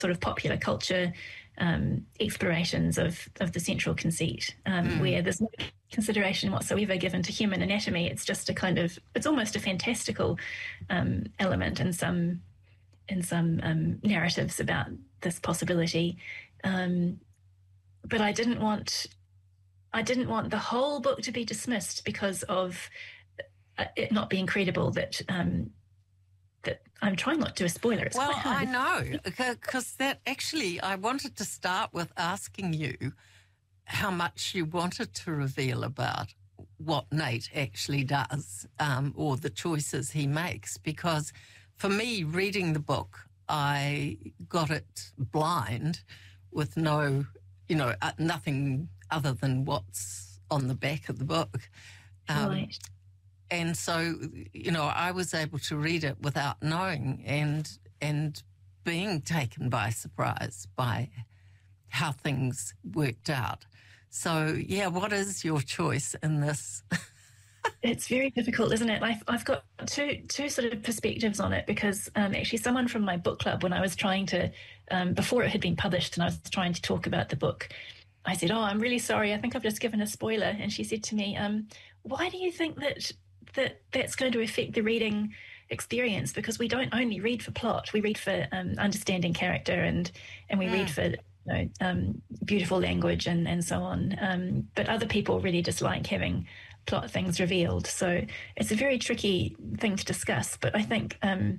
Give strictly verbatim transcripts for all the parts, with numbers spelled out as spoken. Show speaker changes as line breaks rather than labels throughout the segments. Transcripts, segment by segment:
sort of popular culture um, explorations of, of the central conceit, um, mm. where there's no consideration whatsoever given to human anatomy. It's just a kind of, it's almost a fantastical um, element in some in some um, narratives about this possibility. Um, but I didn't want, I didn't want the whole book to be dismissed because of it not being credible. That um, that I'm trying not to do a spoiler. It's
well,
quite hard.
I know, because that actually, I wanted to start with asking you how much you wanted to reveal about what Nate actually does, um, or the choices he makes, because for me, reading the book, I got it blind with no, you know, uh, nothing other than what's on the back of the book. Um,
right.
And so, you know, I was able to read it without knowing and and being taken by surprise by how things worked out. So, yeah, what is your choice in this?
It's very difficult, isn't it? I've, I've got two two sort of perspectives on it because um, actually someone from my book club, when I was trying to, um, before it had been published and I was trying to talk about the book, I said, oh, I'm really sorry, I think I've just given a spoiler. And she said to me, um, why do you think that that that's going to affect the reading experience? Because we don't only read for plot, we read for um, understanding character and, and we mm. read for you know, um, beautiful language and, and so on. Um, but other people really just like having plot things revealed. So it's a very tricky thing to discuss, but I think, um,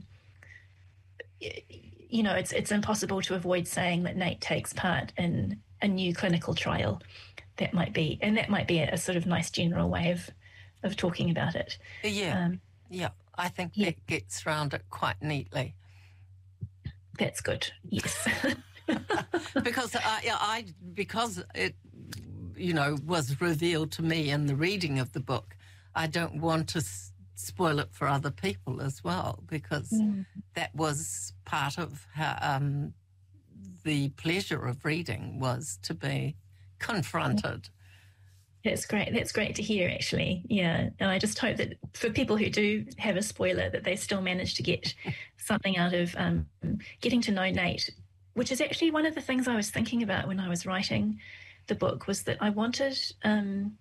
you know, it's it's impossible to avoid saying that Nate takes part in a new clinical trial. That might be, and that might be a, a sort of nice general way of of talking about it.
Yeah, um, yeah. I think yeah. that gets around it quite neatly.
That's good. Yes,
because I, I because it, you know, was revealed to me in the reading of the book. I don't want to s- spoil it for other people as well, because mm. that was part of how, um, the pleasure of reading was to be confronted.
That's great. That's great to hear, actually. Yeah. And I just hope that for people who do have a spoiler, that they still manage to get something out of um, getting to know Nate, which is actually one of the things I was thinking about when I was writing the book, was that I wanted um,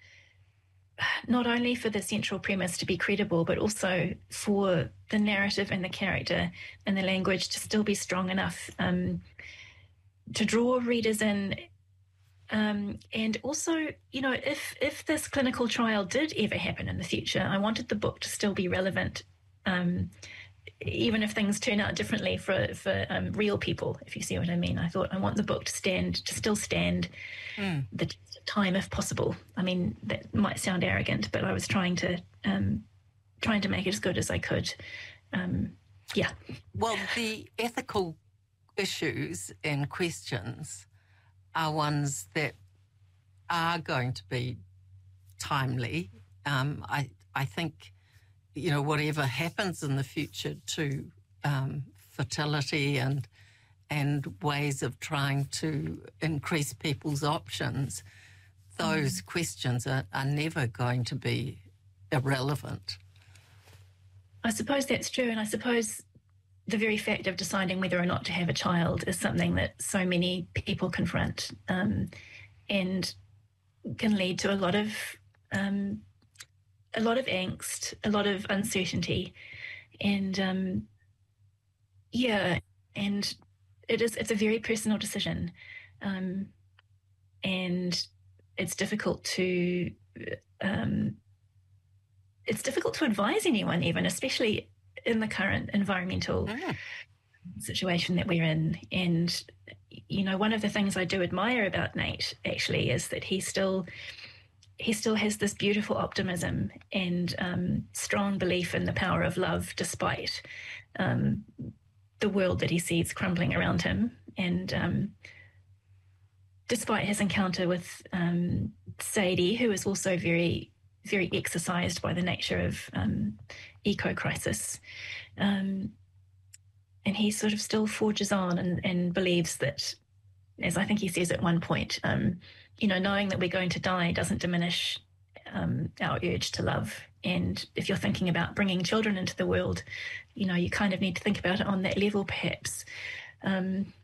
not only for the central premise to be credible, but also for the narrative and the character and the language to still be strong enough um, to draw readers in. Um, and also, you know, if if this clinical trial did ever happen in the future, I wanted the book to still be relevant, um, even if things turn out differently for for um, real people. If you see what I mean, I thought I want the book to stand, to still stand mm. the test of time, if possible. I mean, that might sound arrogant, but I was trying to um, trying to make it as good as I could. Um, yeah.
Well, the ethical issues and questions are ones that are going to be timely. Um, I I think, you know, whatever happens in the future to um, fertility and and ways of trying to increase people's options, those mm. questions are, are never going to be irrelevant.
I suppose that's true, and I suppose the very fact of deciding whether or not to have a child is something that so many people confront, um, and can lead to a lot of um, a lot of angst, a lot of uncertainty, and um, yeah, and it is it's a very personal decision, um, and it's difficult to um, it's difficult to advise anyone, even especially in the current environmental mm. situation that we're in. And, you know, one of the things I do admire about Nate actually is that he still he still has this beautiful optimism and um, strong belief in the power of love, despite um, the world that he sees crumbling around him. And um, despite his encounter with um, Sadie, who is also very, very exercised by the nature of um, eco-crisis. Um, and he sort of still forges on and, and believes that, as I think he says at one point, um, you know, knowing that we're going to die doesn't diminish um, our urge to love. And if you're thinking about bringing children into the world, you know, you kind of need to think about it on that level, perhaps. Um,